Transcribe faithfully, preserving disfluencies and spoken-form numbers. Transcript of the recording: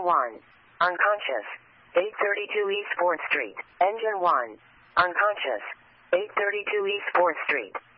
one. Unconscious. eight thirty-two East fourth Street. Engine one. Unconscious. eight thirty-two East fourth Street.